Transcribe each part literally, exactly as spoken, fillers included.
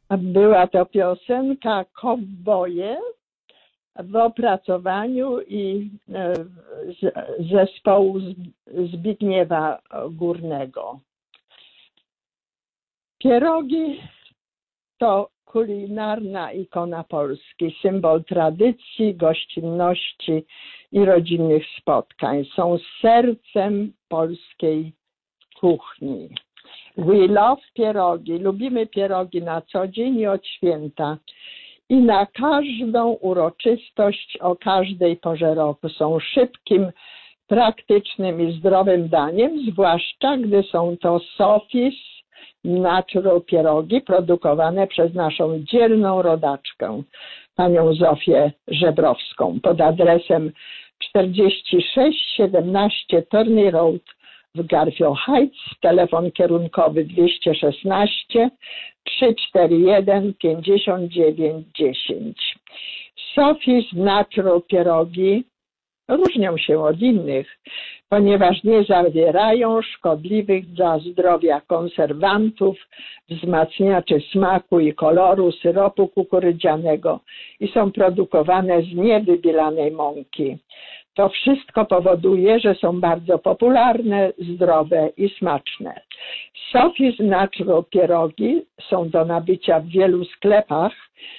Była to piosenka Kowboje w opracowaniu i zespołu Zbigniewa Górnego. Pierogi to kulinarna ikona Polski, symbol tradycji, gościnności i rodzinnych spotkań. Są sercem polskiej kuchni. We love pierogi. Lubimy pierogi na co dzień i od święta. I na każdą uroczystość o każdej porze roku. Są szybkim, praktycznym i zdrowym daniem, zwłaszcza gdy są to Sofis Natural pierogi produkowane przez naszą dzielną rodaczkę, panią Zofię Żebrowską, pod adresem czterdzieści sześć siedemnaście Turney Road w Garfield Heights, telefon kierunkowy dwieście szesnaście trzysta czterdzieści jeden pięćdziesiąt dziewięć dziesięć. Sofis Natural pierogi różnią się od innych, ponieważ nie zawierają szkodliwych dla zdrowia konserwantów, wzmacniaczy smaku i koloru, syropu kukurydzianego i są produkowane z niewybielanej mąki. To wszystko powoduje, że są bardzo popularne, zdrowe i smaczne. Sofis Natural pierogi są do nabycia w wielu sklepach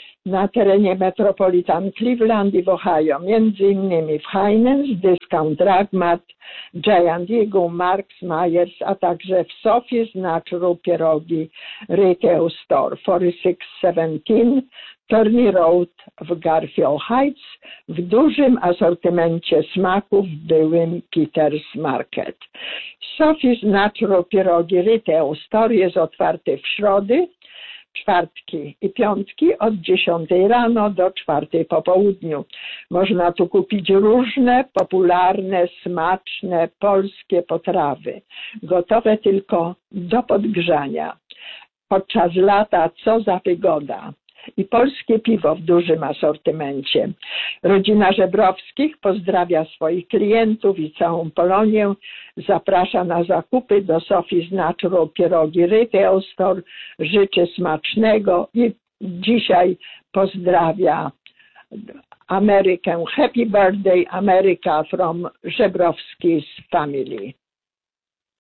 na terenie Metropolitan Cleveland i w Ohio, między innymi w Heinen's, Discount Drug Mart, Giant Eagle, Marks, Myers, a także w Sofis Natural pierogi Retail Store czterdzieści sześć siedemnaście Turney Road w Garfield Heights w dużym asortymencie smaków w byłym Peters Market. Sofis Natural pierogi Retail Store jest otwarty w środy, czwartki i piątki od dziesiątej rano do czwartej po południu. Można tu kupić różne popularne, smaczne, polskie potrawy, gotowe tylko do podgrzania. Podczas lata co za wygoda. I polskie piwo w dużym asortymencie. Rodzina Żebrowskich pozdrawia swoich klientów i całą Polonię. Zaprasza na zakupy do Sofis Natural pierogi Retail Store. Życzę smacznego i dzisiaj pozdrawia Amerykę. Happy birthday America from Żebrowski's family.